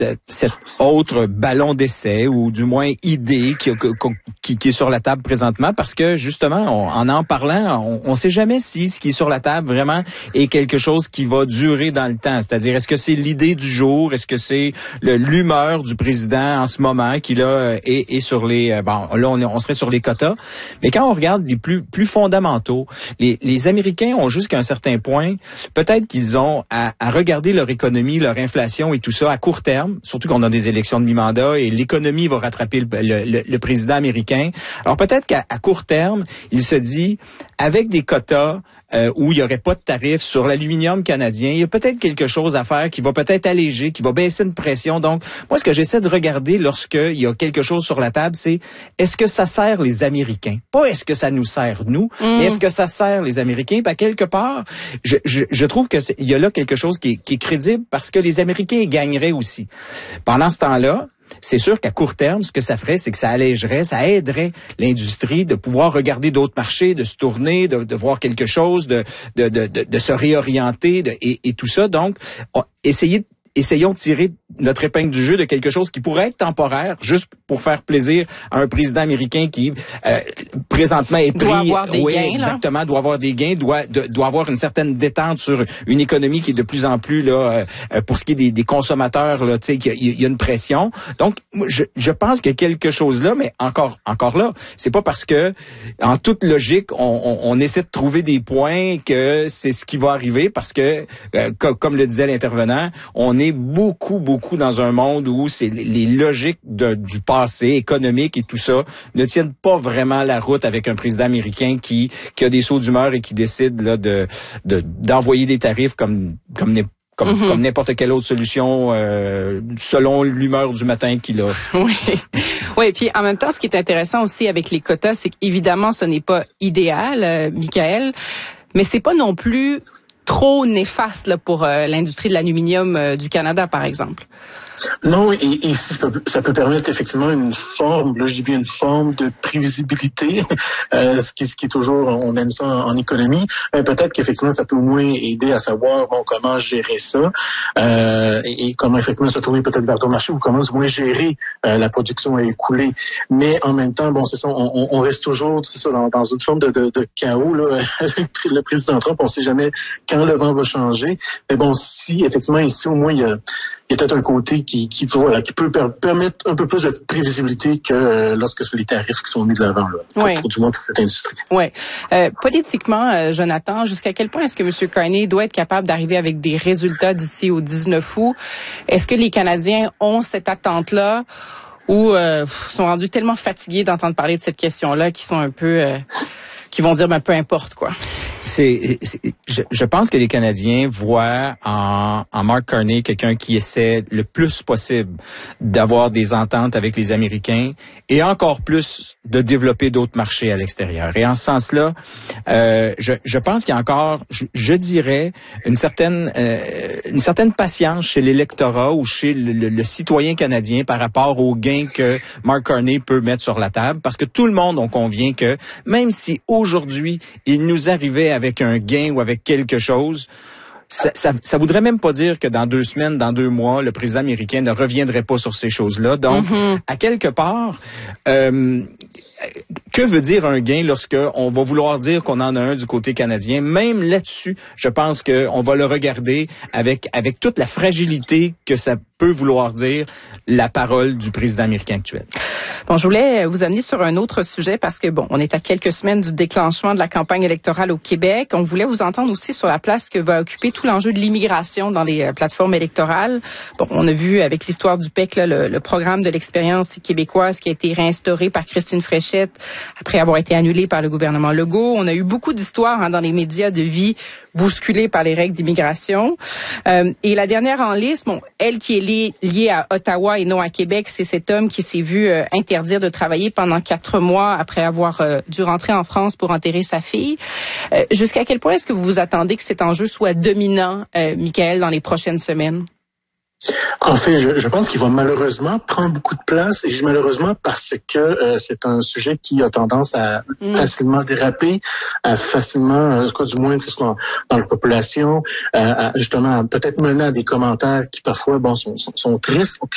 cet autre ballon d'essai ou du moins idée qui est sur la table présentement, parce que justement, en parlant, on sait jamais si ce qui est sur la table vraiment est quelque chose qui va durer dans le temps. C'est-à-dire, est-ce que c'est l'idée du jour, est-ce que c'est l'humeur du président en ce moment qui là est sur les on serait sur les quotas. Mais quand on regarde les plus fondamentaux, les Américains ont jusqu'à un certain point, peut-être qu'ils ont à regarder leur économie, leur inflation et tout ça à court terme, surtout qu'on a des élections de mi-mandat et l'économie va rattraper le président américain. Alors peut-être qu'à court terme, il se dit, avec des quotas où il n'y aurait pas de tarifs sur l'aluminium canadien, il y a peut-être quelque chose à faire qui va peut-être alléger, qui va baisser une pression. Donc, moi, ce que j'essaie de regarder lorsqu'il y a quelque chose sur la table, c'est est-ce que ça sert les Américains? Pas est-ce que ça nous sert nous, mais est-ce que ça sert les Américains? Puis à quelque part, je trouve que il y a là quelque chose qui est crédible parce que les Américains gagneraient aussi. Pendant ce temps-là, c'est sûr qu'à court terme, ce que ça ferait, c'est que ça allégerait, ça aiderait l'industrie de pouvoir regarder d'autres marchés, de se tourner, de voir quelque chose, de se réorienter et tout ça. Donc, essayons de tirer notre épingle du jeu de quelque chose qui pourrait être temporaire, juste pour faire plaisir à un président américain qui présentement est pris, doit avoir des gains, exactement, doit avoir des gains, doit avoir une certaine détente sur une économie qui est de plus en plus là, pour ce qui est des consommateurs là, tu sais, il y a une pression. Donc, moi, je pense qu'il y a quelque chose là, mais encore là, c'est pas parce que en toute logique on essaie de trouver des points que c'est ce qui va arriver, parce que comme le disait l'intervenant, on est beaucoup dans un monde où c'est les logiques du passé économique et tout ça ne tiennent pas vraiment la route avec un président américain qui a des sauts d'humeur et qui décide là d'envoyer des tarifs comme n'importe quelle autre solution selon l'humeur du matin qu'il a. Oui, et puis en même temps, ce qui est intéressant aussi avec les quotas, c'est qu'évidemment, ce n'est pas idéal, Michaël, mais c'est pas non plus trop néfaste là, pour l'industrie de l'aluminium du Canada, par exemple. Non, et ça peut permettre effectivement une forme, là je dis bien une forme de prévisibilité, ce qui est toujours, on aime ça en économie. Peut-être qu'effectivement ça peut au moins aider à savoir comment gérer ça et comment effectivement se tourner peut-être vers d'autres marchés ou comment au moins gérer la production à écouler. Mais en même temps, c'est ça, on reste toujours dans une forme de chaos là. Le président Trump, on ne sait jamais quand le vent va changer. Mais si effectivement ici au moins il y a peut-être un côté qui peut permettre un peu plus de prévisibilité que lorsque c'est les tarifs qui sont mis de l'avant, là, du moins pour cette industrie. Oui. Politiquement, Jonathan, jusqu'à quel point est-ce que M. Carney doit être capable d'arriver avec des résultats d'ici au 19 août? Est-ce que les Canadiens ont cette attente-là ou sont rendus tellement fatigués d'entendre parler de cette question-là qu'ils sont un peu... qui vont dire peu importe quoi? Je pense que les Canadiens voient en Mark Carney quelqu'un qui essaie le plus possible d'avoir des ententes avec les Américains et encore plus de développer d'autres marchés à l'extérieur. Et en ce sens-là, je pense qu'il y a encore, je dirais, une certaine patience chez l'électorat ou chez le citoyen canadien par rapport aux gains que Mark Carney peut mettre sur la table, parce que tout le monde en convient que même si aujourd'hui il nous arrivait avec un gain ou avec quelque chose, ça voudrait même pas dire que dans 2 semaines, dans 2 mois, le président américain ne reviendrait pas sur ces choses-là. Donc, à quelque part, que veut dire un gain lorsque on va vouloir dire qu'on en a un du côté canadien? Même là-dessus, je pense qu'on va le regarder avec toute la fragilité que ça peut vouloir dire la parole du président américain actuel. Bon, je voulais vous amener sur un autre sujet parce que, on est à quelques semaines du déclenchement de la campagne électorale au Québec. On voulait vous entendre aussi sur la place que va occuper tout l'enjeu de l'immigration dans les plateformes électorales. Bon, on a vu avec l'histoire du PEC, là, le programme de l'expérience québécoise qui a été réinstauré par Christine Fréchette après avoir été annulé par le gouvernement Legault. On a eu beaucoup d'histoires dans les médias de vie bousculées par les règles d'immigration. Et la dernière en liste, elle qui est liée à Ottawa et non à Québec, c'est cet homme qui s'est vu interdire de travailler pendant 4 mois après avoir dû rentrer en France pour enterrer sa fille. Jusqu'à quel point est-ce que vous vous attendez que cet enjeu soit dominant, Michaël, dans les prochaines semaines? En fait, je pense qu'il va malheureusement prendre beaucoup de place, et malheureusement parce que c'est un sujet qui a tendance à facilement déraper, à facilement, du moins dans la population, à justement peut-être mener à des commentaires qui parfois sont tristes.